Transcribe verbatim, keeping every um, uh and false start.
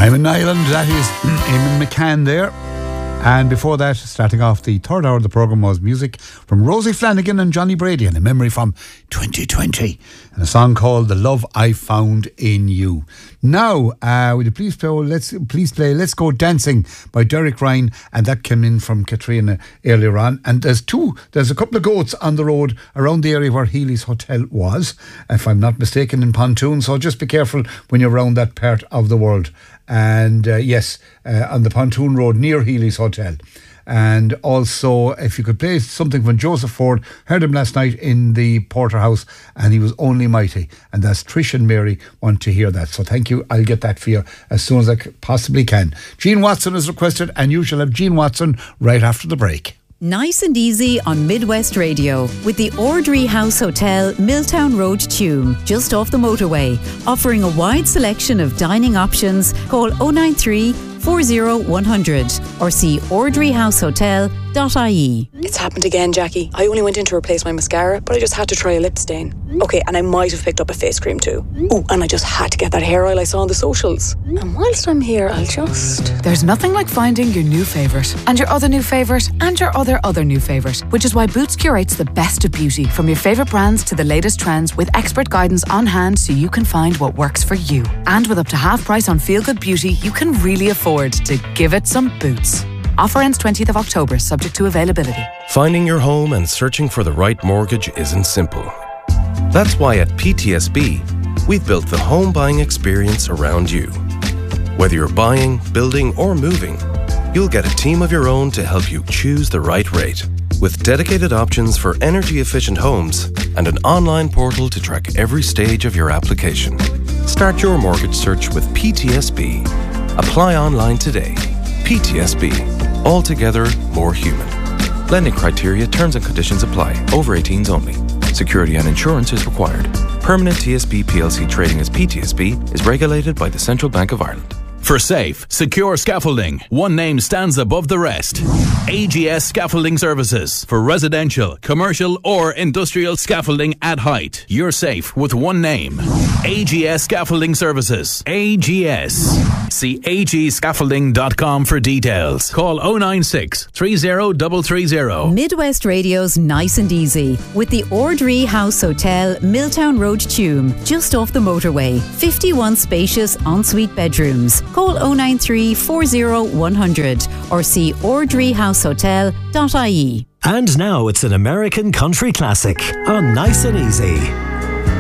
I'm in Ireland. That is Eamon McCann there. And before that, starting off the third hour of the programme was music from Rosie Flanagan and Johnny Brady, and a memory from twenty twenty, and a song called The Love I Found in You. Now, uh, will you please play, let's, please play Let's Go Dancing by Derek Ryan, and that came in from Katrina earlier on. And there's two, there's a couple of goats on the road around the area where Healy's Hotel was, if I'm not mistaken, in Pontoon, so just be careful when you're around that part of the world. And uh, yes, uh, on the Pontoon Road near Healy's Hotel. And also, if you could play something from Joseph Ford, heard him last night in the Porterhouse, and he was only mighty. And that's Trish and Mary want to hear that. So thank you. I'll get that for you as soon as I possibly can. Gene Watson is requested, and you shall have Gene Watson right after the break. Nice and easy on Midwest Radio with the Ordry House Hotel, Milltown Road, Tuam, just off the motorway. Offering a wide selection of dining options. Call oh nine three, four oh one hundred or see ordry house hotel dot I E. It's happened again, Jackie. I only went in to replace my mascara, but I just had to try a lip stain. Okay, and I might have picked up a face cream too. Oh, and I just had to get that hair oil I saw on the socials. And whilst I'm here, I'll just... There's nothing like finding your new favourite, and your other new favourite, and your other other new favourite, which is why Boots curates the best of beauty, from your favourite brands to the latest trends, with expert guidance on hand so you can find what works for you. And with up to half price on Feel Good Beauty, you can really afford to give it some Boots. Offer ends twentieth of October, subject to availability. Finding your home and searching for the right mortgage isn't simple. That's why at P T S B, we've built the home buying experience around you. Whether you're buying, building, or moving, you'll get a team of your own to help you choose the right rate. With dedicated options for energy-efficient homes and an online portal to track every stage of your application. Start your mortgage search with P T S B. Apply online today. P T S B. Altogether more human. Lending criteria, terms and conditions apply. Over eighteens only. Security and insurance is required. Permanent T S B P L C trading as P T S B is regulated by the Central Bank of Ireland. For safe, secure scaffolding, one name stands above the rest. A G S Scaffolding Services. For residential, commercial or industrial scaffolding at height. You're safe with one name. A G S Scaffolding Services. A G S. See a g scaffolding dot com for details. Call oh nine six, three oh three three oh. Midwest Radio's Nice and Easy with the Ordry House Hotel, Milltown Road, Tuam, just off the motorway. fifty-one spacious ensuite bedrooms. Call oh nine three, four oh one hundred or see ordry house hotel dot I E. And now it's an American country classic on Nice and Easy.